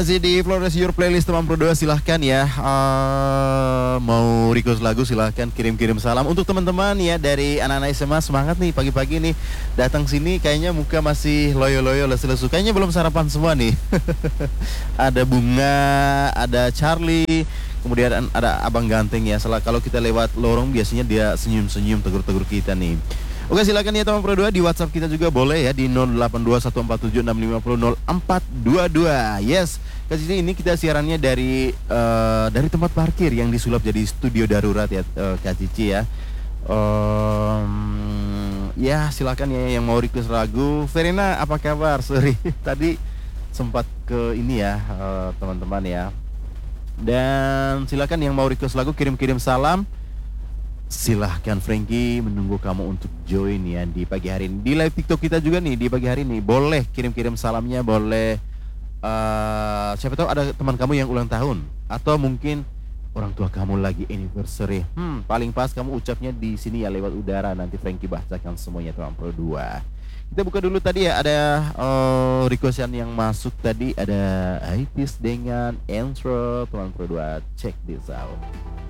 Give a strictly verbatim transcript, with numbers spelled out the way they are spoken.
Masih di Flores Your Playlist teman Pro dua, silahkan ya. Uh, mau request lagu silahkan kirim-kirim salam untuk teman-teman ya dari anak-anak S M A. Semangat nih pagi-pagi nih datang sini, kayaknya muka masih loyo-loyo lesu-lesu, kayaknya belum sarapan semua nih. Ada Bunga, ada Charlie, kemudian ada Abang Ganteng ya. Setelah kalau kita lewat lorong biasanya dia senyum-senyum tegur-tegur kita nih. Oke, silakan ya teman Pro dua, di WhatsApp kita juga boleh ya di nol delapan dua satu empat tujuh enam lima nol nol empat dua dua. Yes, ke sini ini kita siarannya dari uh, dari tempat parkir yang disulap jadi studio darurat ya, uh, Kak Cici ya. Um, ya silakan ya yang mau request lagu. Verena, apa kabar? Sorry tadi sempat ke ini ya, uh, teman-teman ya. Dan silakan yang mau request lagu kirim-kirim salam. Silahkan Frankie menunggu kamu untuk join ya di pagi hari ini. Di live TikTok kita juga nih di pagi hari ini. Boleh kirim-kirim salamnya, boleh uh, siapa tahu ada teman kamu yang ulang tahun, atau mungkin orang tua kamu lagi anniversary. Hmm, paling pas kamu ucapnya di sini ya lewat udara, nanti Frankie bacakan semuanya teman Pro dua. Kita buka dulu tadi ya, ada uh, requestan yang masuk tadi, ada Aitis dengan intro teman Pro dua. Check this out.